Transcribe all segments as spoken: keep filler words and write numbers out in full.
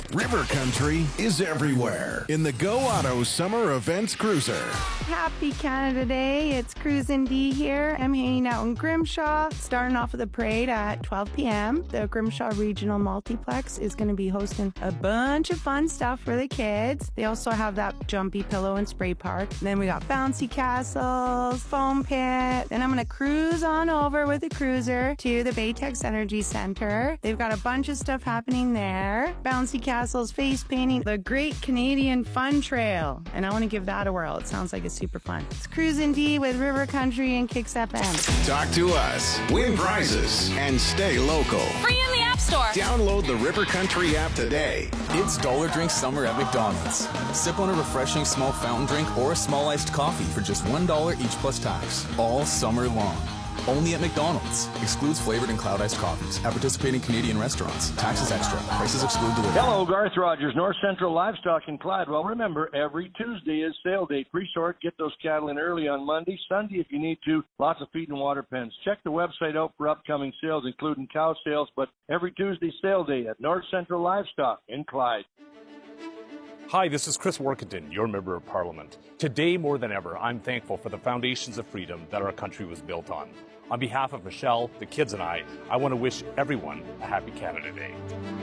River Country is everywhere in the Go Auto Summer Events Cruiser. Happy Canada Day. It's Cruisin' D here. I'm hanging out in Grimshaw, starting off with a parade at twelve p.m. The Grimshaw Regional Multiplex is going to be hosting a bunch of fun stuff for the kids. They also have that jumpy pillow and spray park. Then we got bouncy castles, foam pit. Then I'm going to cruise on over with the cruiser to the Baytex Energy Center. They've got a bunch of stuff happening there. Bouncy castles, face painting, the Great Canadian Fun Trail. And I want to give that a whirl. It sounds like it's super fun. It's Cruisin' D with River Country and Kicks F M. Talk to us, win prizes, and stay local. Free in the App Store. Download the River Country app today. It's Dollar Drink Summer at McDonald's. Sip on a refreshing small fountain drink or a small iced coffee for just one dollar each plus tax. All summer long. Only at McDonald's. Excludes flavored and cloud iced coffees. At participating Canadian restaurants. Taxes extra. Prices exclude delivery. Hello, Garth Rogers, North Central Livestock in Clyde. Well, remember, every Tuesday is sale day. Pre-sort, get those cattle in early on Monday. Sunday, if you need to, lots of feed and water pens. Check the website out for upcoming sales, including cow sales. But every Tuesday, sale day at North Central Livestock in Clyde. Hi, this is Chris Workington, your Member of Parliament. Today, more than ever, I'm thankful for the foundations of freedom that our country was built on. On behalf of Michelle, the kids, and I, I want to wish everyone a happy Canada Day.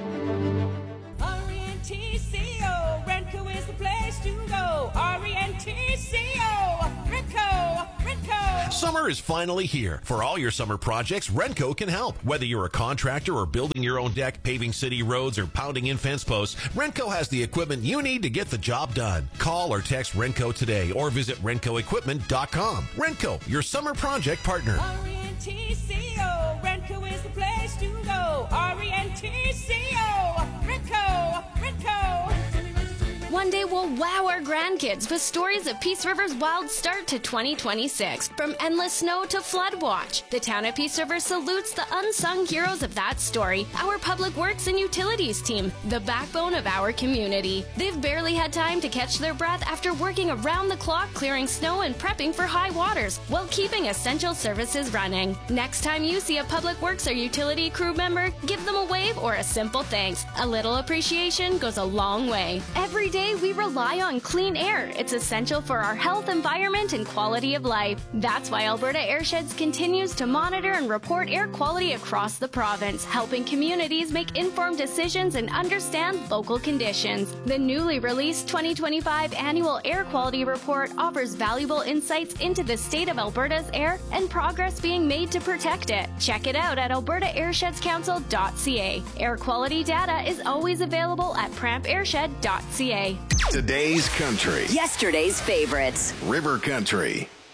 R E N T C O, Renco is the place to go. R E N T C O, Renco, Renco. Summer is finally here. For all your summer projects, Renco can help. Whether you're a contractor or building your own deck, paving city roads, or pounding in fence posts, Renco has the equipment you need to get the job done. Call or text Renco today or visit renco equipment dot com. Renco, your summer project partner. R E N T C O, Renco is the place to go. R E N T C O, Renco, Renco. One day we'll wow our grandkids with stories of Peace River's wild start to twenty twenty-six. From endless snow to flood watch, the town of Peace River salutes the unsung heroes of that story, our public works and utilities team, the backbone of our community. They've barely had time to catch their breath after working around the clock clearing snow and prepping for high waters while keeping essential services running. Next time you see a public works or utility crew member, give them a wave or a simple thanks. A little appreciation goes a long way. Every day we rely on clean air. It's essential for our health, environment, and quality of life. That's why Alberta Airsheds continues to monitor and report air quality across the province, helping communities make informed decisions and understand local conditions. The newly released twenty twenty-five Annual Air Quality Report offers valuable insights into the state of Alberta's air and progress being made to protect it. Check it out at alberta airsheds council dot c a. Air quality data is always available at pramp airshed dot c a. Today's country. Yesterday's favorites. River Country.